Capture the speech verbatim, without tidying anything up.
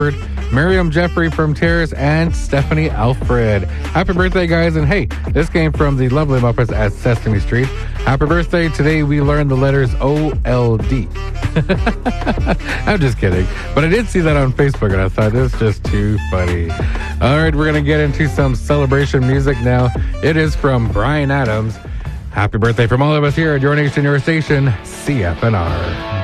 Miriam Jeffrey from Terrace, and Stephanie Alfred. Happy birthday, guys. And hey, this came from the lovely Muppets at Sesame Street. Happy birthday. Today we learned the letters O L D. I'm just kidding. But I did see that on Facebook, and I thought this is just too funny. All right, we're going to get into some celebration music now. It is from Bryan Adams. Happy birthday from all of us here at Your Nation, Your Station, C F N R.